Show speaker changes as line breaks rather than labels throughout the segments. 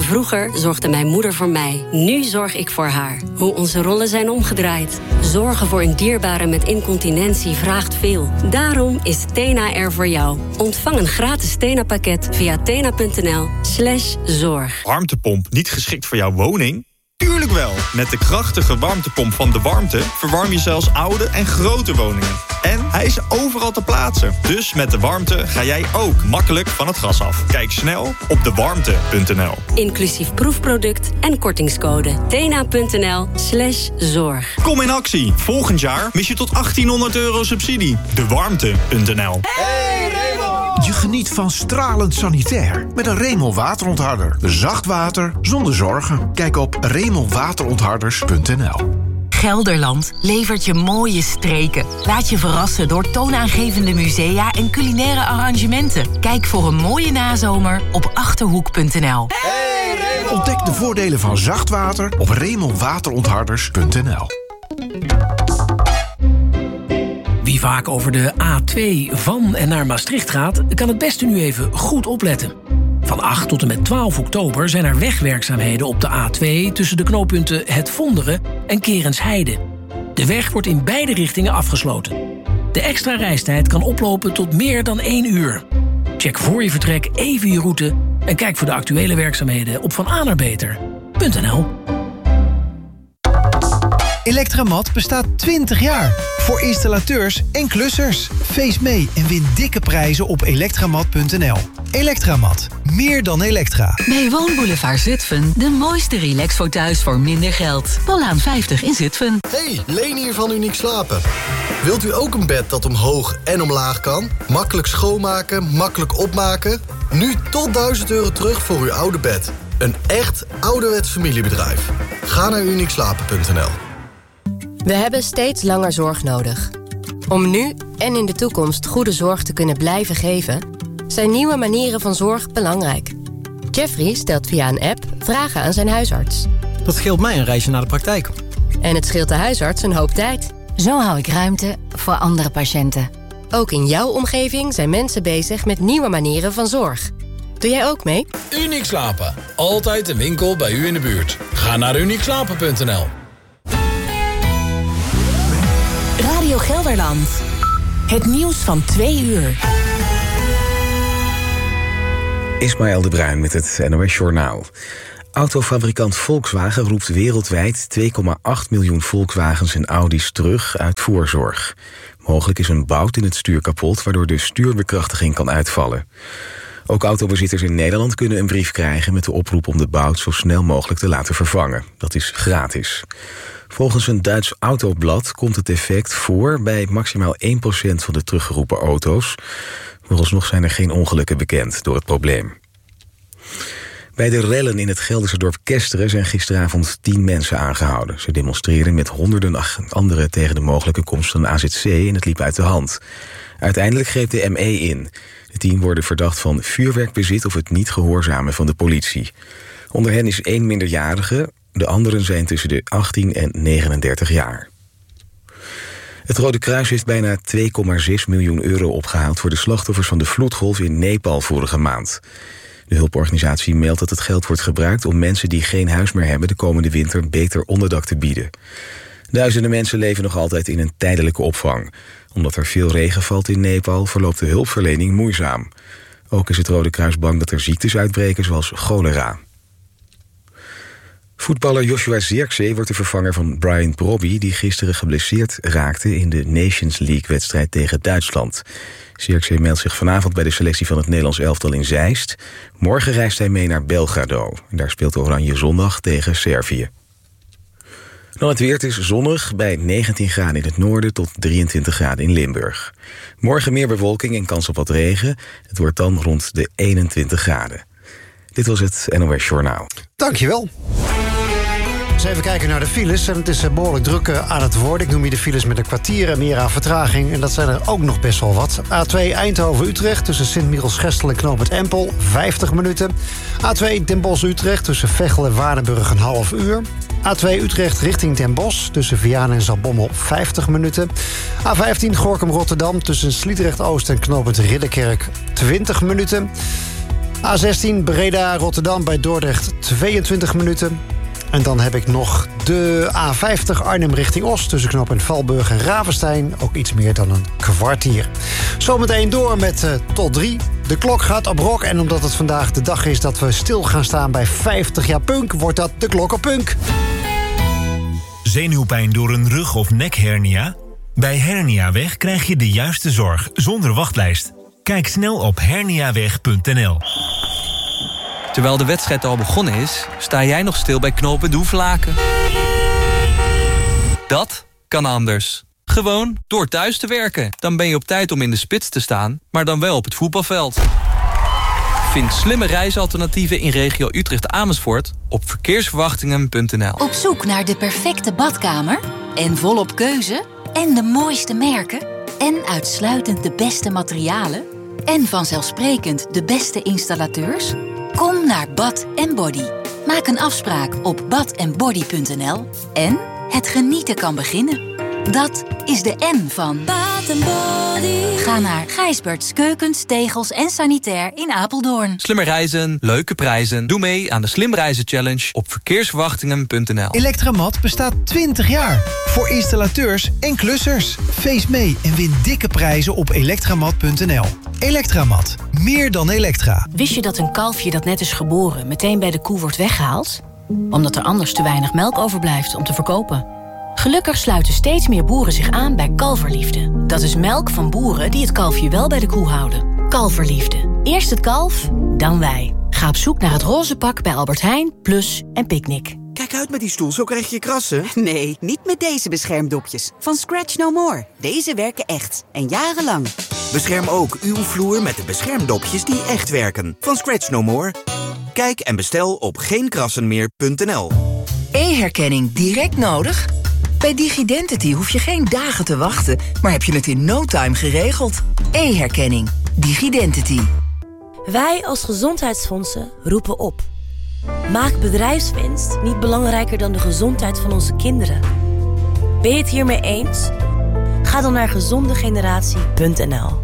Vroeger zorgde mijn moeder voor mij. Nu zorg ik voor haar. Hoe onze rollen zijn omgedraaid. Zorgen voor een dierbare met incontinentie vraagt veel. Daarom is Tena er voor jou. Ontvang een gratis Tena-pakket via tena.nl/zorg.
Warmtepomp niet geschikt voor jouw woning? Tuurlijk wel! Met de krachtige warmtepomp van De Warmte verwarm je zelfs oude en grote woningen. En hij is overal te plaatsen. Dus met De Warmte ga jij ook makkelijk van het gas af. Kijk snel op dewarmte.nl.
Inclusief proefproduct en kortingscode. tena.nl/zorg.
Kom in actie. Volgend jaar mis je tot €1800 subsidie. Dewarmte.nl.
Hey Raymond! Je geniet van stralend sanitair met een Raymond waterontharder. Zacht water zonder zorgen. Kijk op RaymondWaterontharders.nl.
Gelderland levert je mooie streken. Laat je verrassen door toonaangevende musea en culinaire arrangementen. Kijk voor een mooie nazomer op Achterhoek.nl.
Ontdek de voordelen van zacht water op RaymondWaterontharders.nl.
Wie vaak over de A2 van en naar Maastricht gaat, kan het beste nu even goed opletten. Van 8 tot en met 12 oktober zijn er wegwerkzaamheden op de A2... tussen de knooppunten Het Vonderen en Kerensheide. De weg wordt in beide richtingen afgesloten. De extra reistijd kan oplopen tot meer dan 1 uur. Check voor je vertrek even je route... en kijk voor de actuele werkzaamheden op vananerbeter.nl.
Elektramat bestaat 20 jaar. Voor installateurs en klussers. Feest mee en win dikke prijzen op elektramat.nl. Elektramat. Meer dan elektra.
Bij Woonboulevard Zutphen. De mooiste relaxfoto's voor minder geld. Paulaan 50 in Zutphen.
Hey, Leen hier van Uniek Slapen. Wilt u ook een bed dat omhoog en omlaag kan? Makkelijk schoonmaken, makkelijk opmaken? Nu tot €1000 terug voor uw oude bed. Een echt ouderwets familiebedrijf. Ga naar uniekslapen.nl.
We hebben steeds langer zorg nodig. Om nu en in de toekomst goede zorg te kunnen blijven geven... zijn nieuwe manieren van zorg belangrijk. Jeffrey stelt via een app vragen aan zijn huisarts.
Dat scheelt mij een reisje naar de praktijk.
En het scheelt de huisarts een hoop tijd.
Zo hou ik ruimte voor andere patiënten.
Ook in jouw omgeving zijn mensen bezig met nieuwe manieren van zorg. Doe jij ook mee?
Uniek Slapen. Altijd een winkel bij u in de buurt. Ga naar uniekslapen.nl.
Radio Gelderland. Het nieuws van 2 uur.
Ismaël de Bruin met het NOS Journaal. Autofabrikant Volkswagen roept wereldwijd 2,8 miljoen Volkswagens en Audi's terug uit voorzorg. Mogelijk is een bout in het stuur kapot, waardoor de stuurbekrachtiging kan uitvallen. Ook autobezitters in Nederland kunnen een brief krijgen met de oproep om de bout zo snel mogelijk te laten vervangen. Dat is gratis. Volgens een Duits autoblad komt het effect voor bij maximaal 1% van de teruggeroepen auto's. Vooralsnog zijn er geen ongelukken bekend door het probleem. Bij de rellen in het Gelderse dorp Kesteren zijn gisteravond 10 mensen aangehouden. Ze demonstreerden met honderden anderen tegen de mogelijke komst van de AZC en het liep uit de hand. Uiteindelijk greep de ME in. De 10 worden verdacht van vuurwerkbezit of het niet gehoorzamen van de politie. Onder hen is 1 minderjarige, de anderen zijn tussen de 18 en 39 jaar. Het Rode Kruis heeft bijna 2,6 miljoen euro opgehaald voor de slachtoffers van de vloedgolf in Nepal vorige maand. De hulporganisatie meldt dat het geld wordt gebruikt om mensen die geen huis meer hebben de komende winter beter onderdak te bieden. Duizenden mensen leven nog altijd in een tijdelijke opvang. Omdat er veel regen valt in Nepal verloopt de hulpverlening moeizaam. Ook is het Rode Kruis bang dat er ziektes uitbreken zoals cholera. Voetballer Joshua Zirkzee wordt de vervanger van Brian Brobby, die gisteren geblesseerd raakte in de Nations League-wedstrijd tegen Duitsland. Zirkzee meldt zich vanavond bij de selectie van het Nederlands elftal in Zeist. Morgen reist hij mee naar Belgrado. En daar speelt Oranje zondag tegen Servië. Dan het weer, het is zonnig bij 19 graden in het noorden tot 23 graden in Limburg. Morgen meer bewolking en kans op wat regen. Het wordt dan rond de 21 graden. Dit was het NOS Journaal.
Dankjewel. Eens even kijken naar de files. En het is behoorlijk druk aan het worden. Ik noem je de files met een kwartier en meer aan vertraging. En dat zijn er ook nog best wel wat. A2 Eindhoven-Utrecht tussen Sint-Michiels-Gestel en Knoop het Empel, 50 minuten. A2 Den Bosch-Utrecht tussen Veghel en Waardenburg een half uur. A2 Utrecht richting Den Bosch tussen Vianen en Zaltbommel 50 minuten. A15 Gorinchem-Rotterdam tussen Sliedrecht-Oost en Knoop het Ridderkerk 20 minuten. A16 Breda-Rotterdam bij Dordrecht 22 minuten. En dan heb ik nog de A50 Arnhem richting Oost... tussen knooppunt Valburg en Ravenstein. Ook iets meer dan een kwartier. Zometeen door met tot 3. De klok gaat op rock. En omdat het vandaag de dag is dat we stil gaan staan bij 50 jaar punk... wordt dat de klok op punk.
Zenuwpijn door een rug- of nekhernia? Bij Herniaweg krijg je de juiste zorg zonder wachtlijst. Kijk snel op herniaweg.nl.
Terwijl de wedstrijd al begonnen is, sta jij nog stil bij knooppunt Hoevelaken. Dat kan anders. Gewoon door thuis te werken. Dan ben je op tijd om in de spits te staan, maar dan wel op het voetbalveld. Vind slimme reisalternatieven in regio Utrecht-Amersfoort op verkeersverwachtingen.nl.
Op zoek naar de perfecte badkamer? En volop keuze? En de mooiste merken? En uitsluitend de beste materialen? En vanzelfsprekend de beste installateurs? Kom naar Bad & Body. Maak een afspraak op badandbody.nl. En het genieten kan beginnen. Dat is de N van Bad & Body. Ga naar Gijsberts Keukens, Tegels en Sanitair in Apeldoorn.
Slimmer reizen, leuke prijzen. Doe mee aan de Slim Reizen Challenge op verkeersverwachtingen.nl.
Elektramat bestaat 20 jaar. Voor installateurs en klussers. Feest mee en win dikke prijzen op elektramat.nl. Elektramat. Meer dan elektra.
Wist je dat een kalfje dat net is geboren meteen bij de koe wordt weggehaald? Omdat er anders te weinig melk overblijft om te verkopen. Gelukkig sluiten steeds meer boeren zich aan bij Kalverliefde. Dat is melk van boeren die het kalfje wel bij de koe houden. Kalverliefde. Eerst het kalf, dan wij. Ga op zoek naar het roze pak bij Albert Heijn, Plus en Picnic.
Kijk uit met die stoel, zo krijg je krassen. Nee, niet met deze beschermdopjes. Van Scratch No More. Deze werken echt. En jarenlang. Bescherm ook uw vloer met de beschermdopjes die echt werken. Van Scratch No More. Kijk en bestel op geenkrassenmeer.nl.
E-herkenning direct nodig? Bij DigiDentity hoef je geen dagen te wachten, maar heb je het in no time geregeld. E-herkenning. DigiDentity.
Wij als gezondheidsfondsen roepen op. Maak bedrijfswinst niet belangrijker dan de gezondheid van onze kinderen. Ben je het hiermee eens? Ga dan naar gezondegeneratie.nl.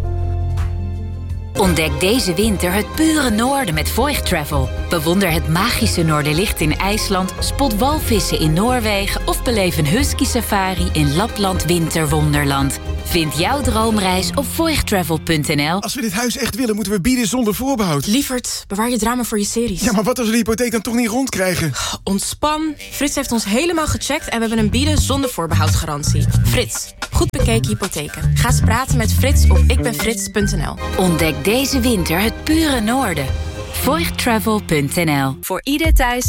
Ontdek deze winter het pure noorden met Voigt Travel. Bewonder het magische Noorderlicht in IJsland, spot walvissen in Noorwegen of beleef een husky safari in Lapland Winterwonderland. Vind jouw droomreis op voigttravel.nl.
Als we dit huis echt willen, moeten we bieden zonder voorbehoud.
Lievert, bewaar je drama voor je series.
Ja, maar wat als we de hypotheek dan toch niet rondkrijgen?
Ontspan. Frits heeft ons helemaal gecheckt en we hebben een bieden zonder voorbehoudgarantie. Frits, goed bekeken hypotheken. Ga eens praten met Frits op ikbenfrits.nl.
Ontdek deze winter het pure noorden. voigttravel.nl.
Voor ieder thuis